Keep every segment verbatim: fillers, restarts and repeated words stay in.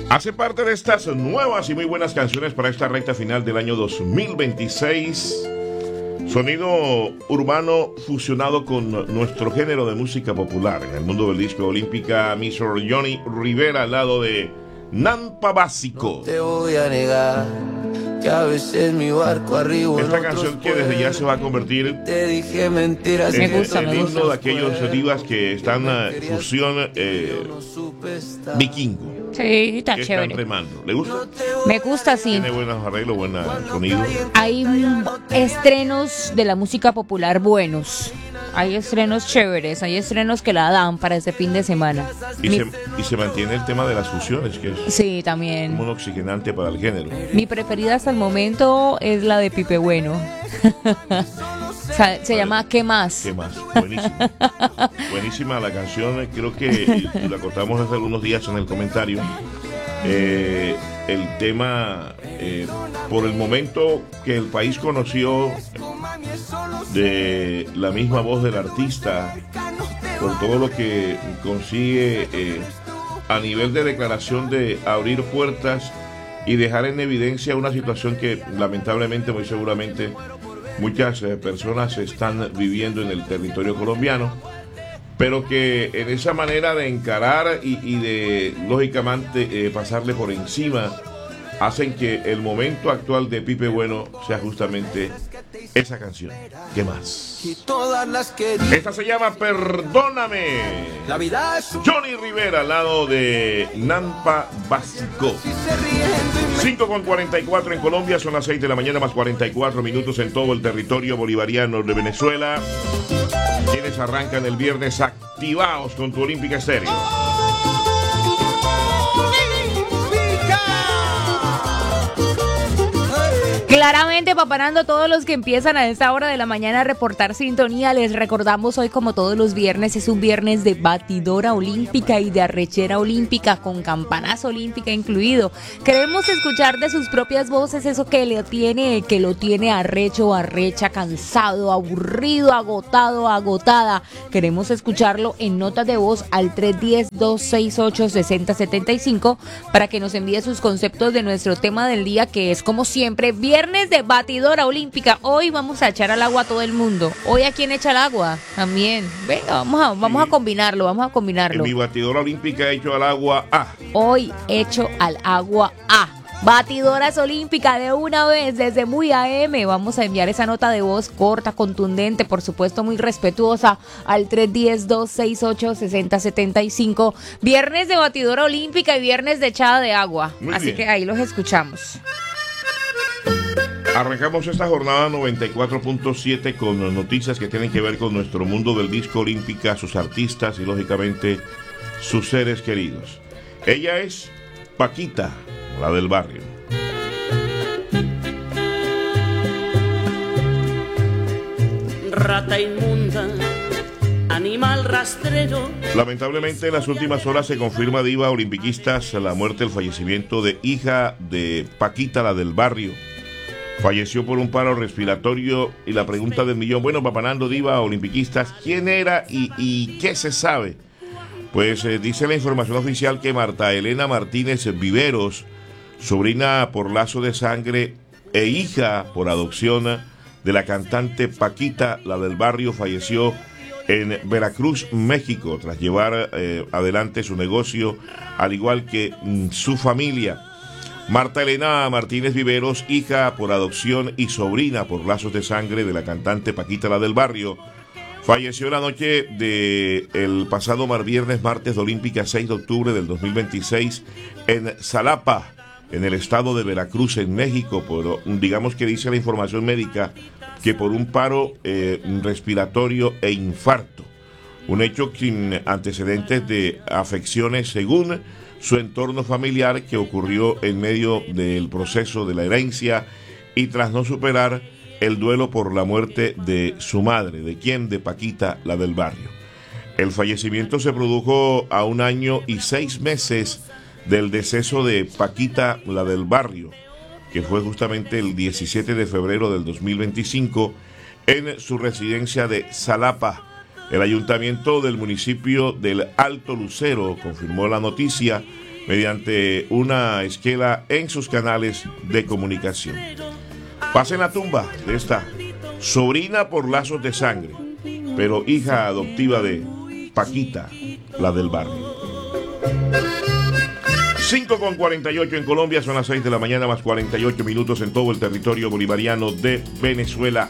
Hace parte de estas nuevas y muy buenas canciones para esta recta final del año dos mil veintiséis. Sonido urbano fusionado con nuestro género de música popular. En el mundo del disco olímpica, mister Johnny Rivera al lado de Nampa Básico. No te voy a negar que a veces mi barco arriba. Esta canción que desde ya se va a convertir te dije mentiras. en Me gusta, el me himno gusta. de aquellos divas que están en fusión eh, vikingo. Sí, está que chévere. están remando. ¿Le gusta? Me gusta, sí. Tiene buenos arreglos, buen sonido. Hay mm, estrenos de la música popular buenos. Hay estrenos chéveres, hay estrenos que la dan para ese fin de semana. Y, Mi- se, y se mantiene el tema de las fusiones, que es Sí, también. como un oxigenante para el género. Mi preferida hasta el momento es la de Pipe Bueno. O sea, se llama ¿Qué más? ¿Qué más? Buenísima. Buenísima la canción. Creo que y la cortamos hace algunos días en el comentario. Eh, el tema, eh, por el momento que el país conoció de la misma voz del artista, por todo lo que consigue eh, a nivel de declaración de abrir puertas y dejar en evidencia una situación que lamentablemente, muy seguramente, muchas eh, personas están viviendo en el territorio colombiano, pero que en esa manera de encarar y, y de, lógicamente, eh, pasarle por encima, hacen que el momento actual de Pipe Bueno sea justamente esa canción. ¿Qué más? Y todas las que Esta se llama Perdóname. la vida es un Johnny Rivera al lado de Nampa Básico. cinco con cuarenta y cuatro en Colombia, son las seis de la mañana más cuarenta y cuatro minutos en todo el territorio bolivariano de Venezuela. Quienes arrancan el viernes activados con tu Olímpica Estéreo. Claramente, paparando todos los que empiezan a esta hora de la mañana a reportar sintonía. Les recordamos hoy, como todos los viernes, es un viernes de batidora olímpica y de arrechera olímpica con campanazo olímpica incluido. Queremos escuchar de sus propias voces eso que le tiene, que lo tiene arrecho, arrecha, cansado, aburrido, agotado, agotada. Queremos escucharlo en notas de voz al tres uno cero, dos seis ocho, seis cero siete cinco para que nos envíe sus conceptos de nuestro tema del día, que es, como siempre, viernes de batidora olímpica. Hoy vamos a echar al agua a todo el mundo. Hoy, ¿a quién echa al agua? También. Venga, vamos a, vamos a combinarlo, vamos a En combinarlo. mi batidora olímpica hecho al agua A. Hoy echo al agua a Batidoras Olímpica de una vez desde Muy A M. Vamos a enviar esa nota de voz corta, contundente, por supuesto muy respetuosa, al tres uno cero, dos seis ocho, seis cero siete cinco. Viernes de batidora olímpica y viernes de echada de agua. Muy Así bien. que ahí los escuchamos. Arrancamos esta jornada noventa y cuatro punto siete con noticias que tienen que ver con nuestro mundo del disco olímpica, sus artistas y lógicamente sus seres queridos. Ella es Paquita, la del barrio. Rata inmunda, animal rastrero. Lamentablemente en las últimas horas se confirma, diva olimpiquistas, la muerte, el fallecimiento de hija de Paquita, la del barrio. Falleció por un paro respiratorio y la pregunta del millón, bueno, papanando, diva olimpiquistas, ¿quién era y, y qué se sabe? Pues eh, dice la información oficial que Marta Elena Martínez Viveros, sobrina por lazo de sangre e hija por adopción de la cantante Paquita, la del barrio, falleció en Veracruz, México, tras llevar eh, adelante su negocio, al igual que mm, su familia. Marta Elena Martínez Viveros, hija por adopción y sobrina por lazos de sangre de la cantante Paquita, la del barrio, falleció la noche del pasado mar viernes martes de Olímpica seis de octubre del dos mil veintiséis en Xalapa, en el estado de Veracruz, en México, por, digamos que dice la información médica, que por un paro eh, respiratorio e infarto. Un hecho sin antecedentes de afecciones según su entorno familiar, que ocurrió en medio del proceso de la herencia y tras no superar el duelo por la muerte de su madre. ¿De quién? De Paquita, la del barrio. El fallecimiento se produjo a un año y seis meses del deceso de Paquita, la del barrio, que fue justamente el diecisiete de febrero del dos mil veinticinco en su residencia de Xalapa. El ayuntamiento del municipio del Alto Lucero confirmó la noticia mediante una esquela en sus canales de comunicación. Pasa en la tumba de esta sobrina por lazos de sangre, pero hija adoptiva de Paquita, la del barrio. cinco con cuarenta y ocho en Colombia, son las seis de la mañana más cuarenta y ocho minutos en todo el territorio bolivariano de Venezuela.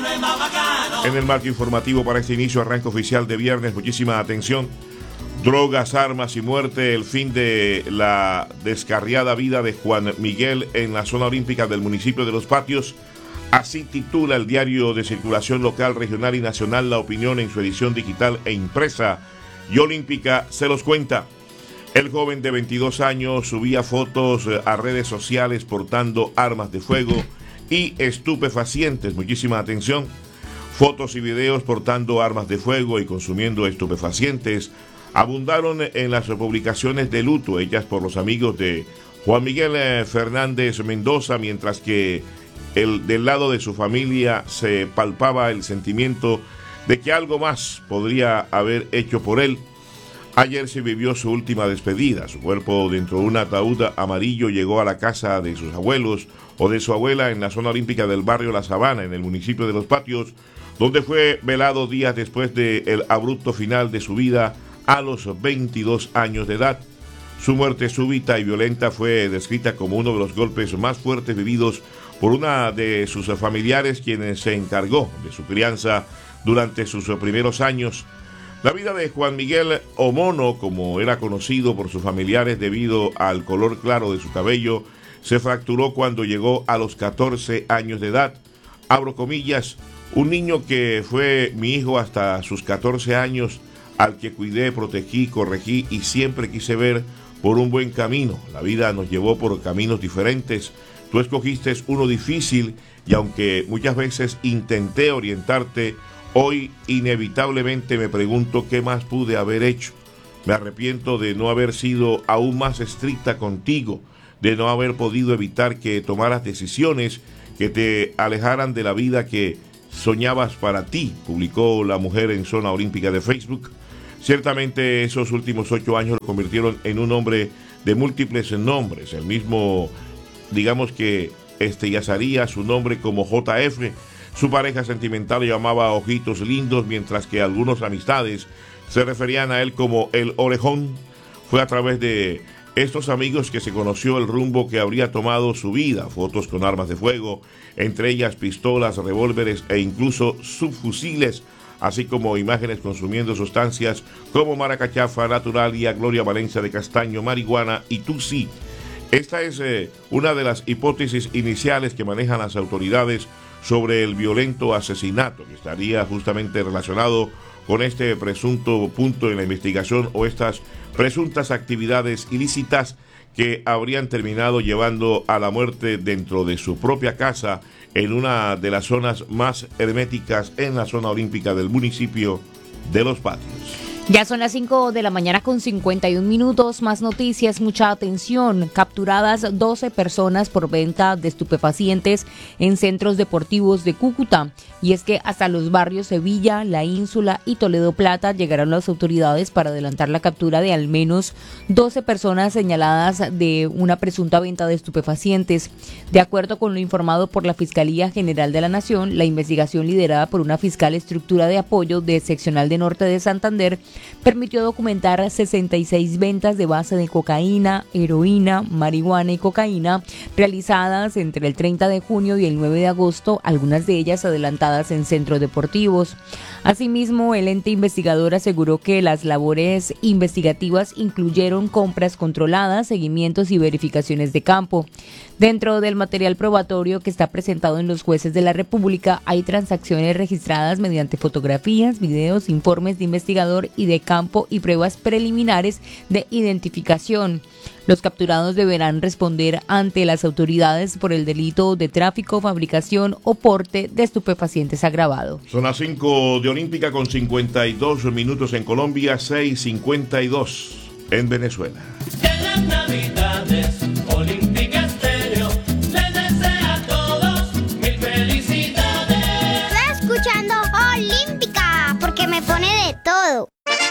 En el marco informativo para este inicio, arranque oficial de viernes, muchísima atención. Drogas, armas y muerte, el fin de la descarriada vida de Juan Miguel en la zona olímpica del municipio de Los Patios. Así titula el diario de circulación local, regional y nacional La Opinión en su edición digital e impresa y olímpica se los cuenta. El joven de veintidós años subía fotos a redes sociales portando armas de fuego y estupefacientes. Muchísima atención. Fotos y videos portando armas de fuego y consumiendo estupefacientes abundaron en las publicaciones de luto hechas por los amigos de Juan Miguel Fernández Mendoza, mientras que el, del lado de su familia se palpaba el sentimiento de que algo más podría haber hecho por él. Ayer se vivió su última despedida. Su cuerpo dentro de un ataúd amarillo llegó a la casa de sus abuelos o de su abuela en la zona olímpica del barrio La Sabana, en el municipio de Los Patios, donde fue velado días después del abrupto final de su vida a los veintidós años de edad. Su muerte súbita y violenta fue descrita como uno de los golpes más fuertes vividos por una de sus familiares, quienes se encargó de su crianza durante sus primeros años. La vida de Juan Miguel, o Mono, como era conocido por sus familiares debido al color claro de su cabello, se fracturó cuando llegó a los catorce años de edad. Abro comillas, un niño que fue mi hijo hasta sus catorce años, al que cuidé, protegí, corregí y siempre quise ver por un buen camino. La vida nos llevó por caminos diferentes. Tú escogiste uno difícil y aunque muchas veces intenté orientarte, hoy inevitablemente me pregunto qué más pude haber hecho. Me arrepiento de no haber sido aún más estricta contigo, de no haber podido evitar que tomaras decisiones que te alejaran de la vida que soñabas para ti, publicó la mujer en Zona Olímpica de Facebook. Ciertamente esos últimos ocho años lo convirtieron en un hombre de múltiples nombres. El mismo, digamos que estellazaría su nombre como J F. Su pareja sentimental lo llamaba Ojitos Lindos, mientras que algunos amistades se referían a él como el Orejón. Fue a través de estos amigos que se conoció el rumbo que habría tomado su vida. Fotos con armas de fuego, entre ellas pistolas, revólveres e incluso subfusiles, así como imágenes consumiendo sustancias como maracachafa, naturalia, Gloria Valencia de Castaño, marihuana y tusi. Esta es eh, una de las hipótesis iniciales que manejan las autoridades sobre el violento asesinato que estaría justamente relacionado con este presunto punto en la investigación o estas presuntas actividades ilícitas que habrían terminado llevando a la muerte dentro de su propia casa en una de las zonas más herméticas en la zona olímpica del municipio de Los Patios. Ya son las cinco de la mañana con cincuenta y un minutos, más noticias, mucha atención. Capturadas doce personas por venta de estupefacientes en centros deportivos de Cúcuta. Y es que hasta los barrios Sevilla, La Ínsula y Toledo Plata llegaron las autoridades para adelantar la captura de al menos doce personas señaladas de una presunta venta de estupefacientes. De acuerdo con lo informado por la Fiscalía General de la Nación, la investigación liderada por una fiscal estructura de apoyo de Seccional de Norte de Santander permitió documentar sesenta y seis ventas de base de cocaína, heroína, marihuana y cocaína realizadas entre el treinta de junio y el nueve de agosto, algunas de ellas adelantadas en centros deportivos. Asimismo, el ente investigador aseguró que las labores investigativas incluyeron compras controladas, seguimientos y verificaciones de campo. Dentro del material probatorio que está presentado en los jueces de la República, hay transacciones registradas mediante fotografías, videos, informes de investigador y de campo y pruebas preliminares de identificación. Los capturados deberán responder ante las autoridades por el delito de tráfico, fabricación o porte de estupefacientes agravado. Son las cinco de Olímpica con cincuenta y dos minutos en Colombia, seis cincuenta y dos en Venezuela.